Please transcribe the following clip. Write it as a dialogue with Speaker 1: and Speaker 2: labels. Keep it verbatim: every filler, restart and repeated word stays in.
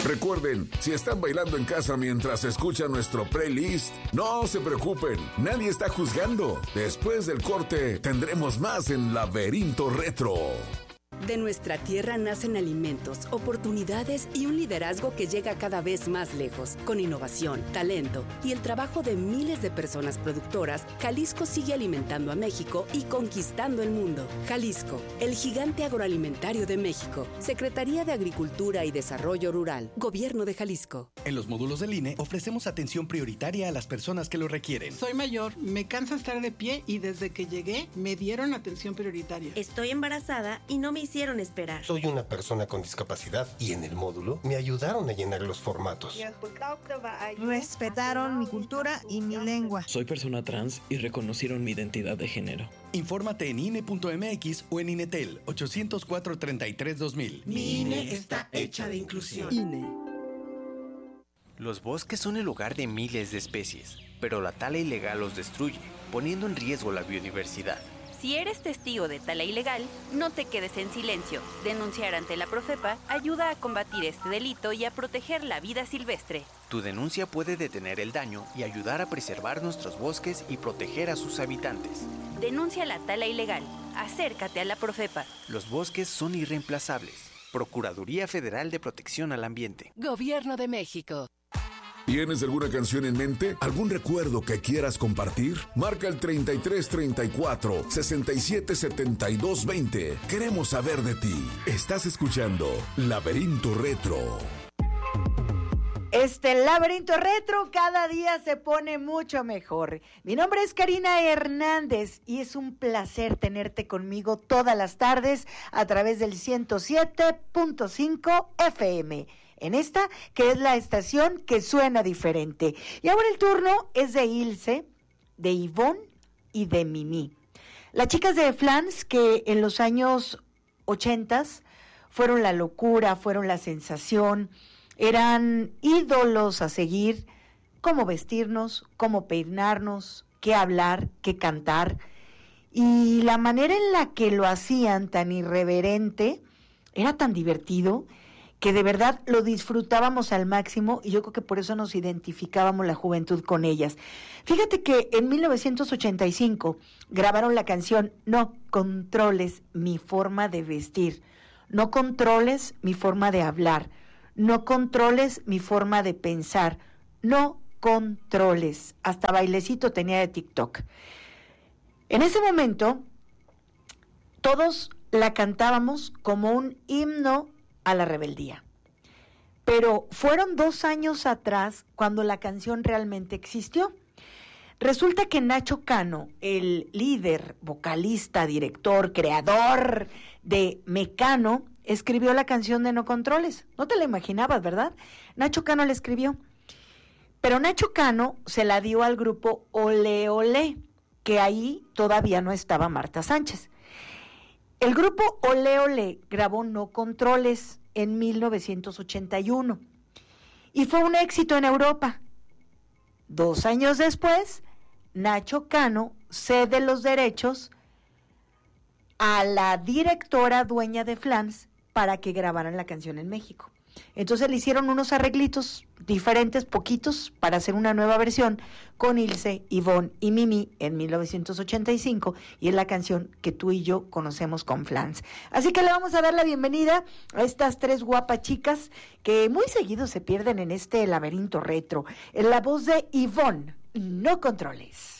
Speaker 1: Recuerden, si están bailando en casa mientras escuchan nuestro playlist, no se preocupen, nadie está juzgando. Después del corte, tendremos más en Laberinto Retro.
Speaker 2: De nuestra tierra nacen alimentos, oportunidades y un liderazgo que llega cada vez más lejos. Con innovación, talento y el trabajo de miles de personas productoras, Jalisco sigue alimentando a México y conquistando el mundo. Jalisco, el gigante agroalimentario de México. Secretaría de Agricultura y Desarrollo Rural. Gobierno de Jalisco.
Speaker 3: En los módulos del I N E ofrecemos atención prioritaria a las personas que lo requieren.
Speaker 4: Soy mayor, me cansa estar de pie y desde que llegué me dieron atención prioritaria.
Speaker 5: Estoy embarazada y no me hicieron esperar.
Speaker 6: Soy una persona con discapacidad y en el módulo me ayudaron a llenar los formatos.
Speaker 7: Respetaron mi cultura y mi lengua.
Speaker 8: Soy persona trans y reconocieron mi identidad de género.
Speaker 3: Infórmate en I N E punto M X o en INETEL ochocientos cuatro, treinta y tres, dos mil.
Speaker 4: Mi I N E está hecha de inclusión.
Speaker 2: I N E.
Speaker 9: Los bosques son el hogar de miles de especies, pero la tala ilegal los destruye, poniendo en riesgo la biodiversidad.
Speaker 10: Si eres testigo de tala ilegal, no te quedes en silencio. Denunciar ante la Profepa ayuda a combatir este delito y a proteger la vida silvestre.
Speaker 9: Tu denuncia puede detener el daño y ayudar a preservar nuestros bosques y proteger a sus habitantes.
Speaker 10: Denuncia la tala ilegal. Acércate a la Profepa.
Speaker 9: Los bosques son irreemplazables. Procuraduría Federal de Protección al Ambiente.
Speaker 2: Gobierno de México.
Speaker 1: ¿Tienes alguna canción en mente? ¿Algún recuerdo que quieras compartir? Marca el treinta y tres, treinta y cuatro, sesenta y siete, setenta y dos, veinte. Queremos saber de ti. Estás escuchando Laberinto Retro.
Speaker 11: Este Laberinto Retro cada día se pone mucho mejor. Mi nombre es Karina Hernández y es un placer tenerte conmigo todas las tardes a través del ciento siete punto cinco F M. En esta, que es la estación que suena diferente. Y ahora el turno es de Ilse, de Ivonne y de Mimi. Las chicas de Flans que en los años ochentas fueron la locura, fueron la sensación, eran ídolos a seguir, cómo vestirnos, cómo peinarnos, qué hablar, qué cantar. Y la manera en la que lo hacían tan irreverente, era tan divertido, que de verdad lo disfrutábamos al máximo y yo creo que por eso nos identificábamos la juventud con ellas. Fíjate que en mil novecientos ochenta y cinco grabaron la canción No controles mi forma de vestir, no controles mi forma de hablar, no controles mi forma de pensar, no controles. Hasta bailecito tenía de TikTok. En ese momento, todos la cantábamos como un himno a la rebeldía. Pero fueron dos años atrás cuando la canción realmente existió. Resulta que Nacho Cano, el líder, vocalista, director, creador de Mecano, escribió la canción de No Controles. No te la imaginabas, ¿verdad? Nacho Cano la escribió. Pero Nacho Cano se la dio al grupo Ole Ole, que ahí todavía no estaba Marta Sánchez. El grupo Ole Ole grabó No Controles en mil novecientos ochenta y uno y fue un éxito en Europa. Dos años después, Nacho Cano cede los derechos a la directora dueña de Flans para que grabaran la canción en México. Entonces le hicieron unos arreglitos diferentes, poquitos, para hacer una nueva versión con Ilse, Ivonne y Mimi en mil novecientos ochenta y cinco, y es la canción que tú y yo conocemos con Flans. Así que le vamos a dar la bienvenida a estas tres guapas chicas que muy seguido se pierden en este laberinto retro. En la voz de Ivonne, No Controles.